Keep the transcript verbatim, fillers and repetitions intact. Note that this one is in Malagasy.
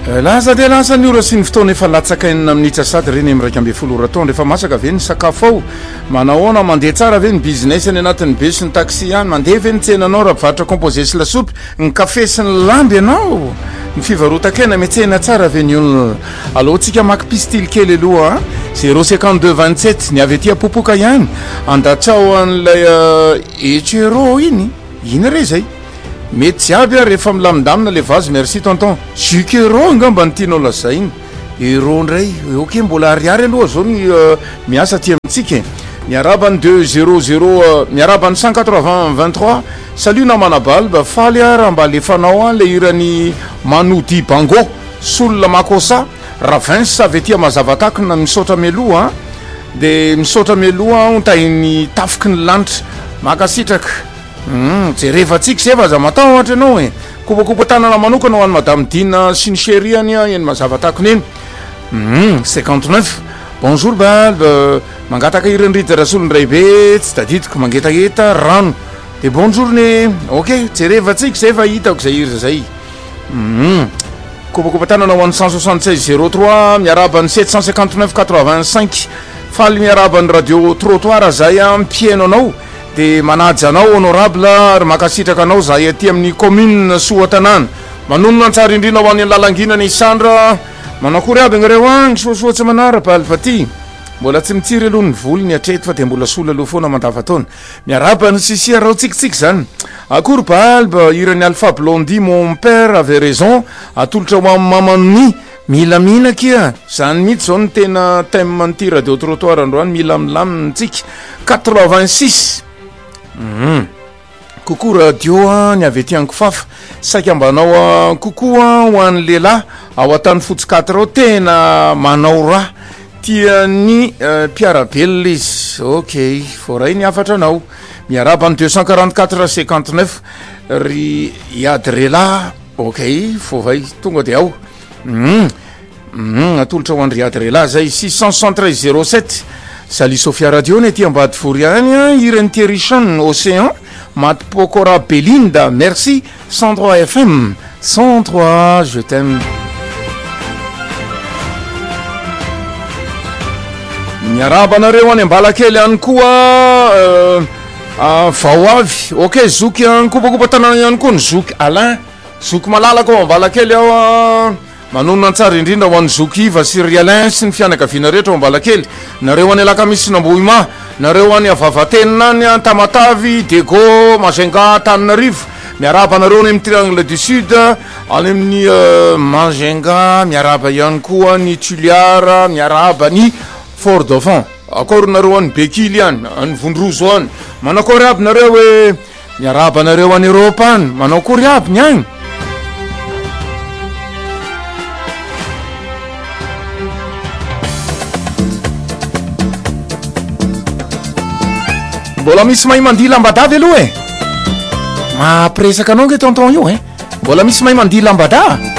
Laza dia lasa ny ora sy ny fotoana efa latsakainina minitra sady reny am'raika amby folo rataona rehefa masaka ve ny sakafo ao manahoana mandeha tsara ve ny business any anatin'ny be sy ny taxi any mandeha ve ny tsenanao raha mpivarotra composé sy lasopy ny kafe sy ny lamby ianao ny fivarotan-kena metsena tsara ve ny olona aloha tsika maky pistile kely aloha zéro cinquante-deux vingt-sept ny avy aty apopoka ihany andatrao an'ilay etero iny ina re zay mety jiaby a rehefa milamindamina le vazy merci tonton juke ero ngamba ny tianao lazainy ero ndray ok mbola ariary aloha zao ny miasa ty amintsika ny arabany deux zéro zéro miarabany cent quatre-vingts vingt-trois salut namana balba faly a raha mba alefanao a le irany manody bango solona makosa ravins avy aty mazavatakina misaotra mialoha de misaotra mialoha ontahiny tafiky ny lanitra makasitraka Mm, jerevatsika zay fa za matao ohatra anao e kopakopa tanana manokana ho an'ny madame Dina sy ny chériany a eny mazavatakony eny mm, cinquante-neuf bonjour balbe mangataka irenrita rasolony ray be tsy tadidiko mangetaheta rano de bonne journée ok jerevatsika zay fa hitako zay iry zay mm. kopakopa tanana ho an'ny cent soixante-seize zéro trois miarabany sept cent cinquante-neuf quatre-vingt-cinq faly miarabany radio trottoir zay a mpieno anao de manajy anao honorable ary makasitraka anao zay aty amin'ny commune Soatanana manonona antsara indrina ho an'ny lalangina ny Sandra manakory aby ngreo any soasoatsy manara palpaty mbola tsy mitsiry aloha ny volo ny atreto fa de mbola sola aloha foana mandavatona miaraba ny sisia rao tsikitsiky zany akory balba irany Alpha Blondy mon père avait raison atolotra ho amin'ny mamany mila mina kia zany mihitsy zao ny tena thème ny radio trottoir androany mila milamintsika quatre-vingt-six Mm. Coucou radio ny avy aty ankofafa saika mbanao uh, coucou ho an'ny lehilahy ao atany fotsy quatre ao tena manao raha tiany uh, piarabelona izy ok foray ny afatra anao miarabany deux cent quarante-quatre cinquante-neuf ry iadrela ok fovay tonga de ao mm. Mm. atolotra ho an'ny riadrela zay six cent soixante-treize zéro sept Salut Sophia Radio nety ambady foriany irany Thierichan Océan Mat Pokora Belinda merci cent trois F M cent trois je t'aime miarabanareo any Ambalakely any koa uh, vao avy ok zoky any kopakopa tanana ihany koa ny zoky Alain zoky malalaka ao Ambalakely ao uh, manonona antsara indrindra ho an'ny zoky iva sy Rialin sy ny fianakaviana rehetra ao Ambalakely nareo any Alakamisy Nambohima nareo any Avavatenina any Tamatavy Dego Mazenga Tananarivo miaraba nareo any amin'ny Triangle du Sud any amin'ny uh, Mazenga miaraba ihany koa ny Tuliara miaraba ny Fort Dauphin akory nareo any Bekily any any Vondrozo any manakory aby nareo hoe miaraba nareo any Europe any manakory aby ny any mbola misy mahay mandia lambadavy aloha e mampiresaka anao nge tonton io e mbola misy mahay mandia lambada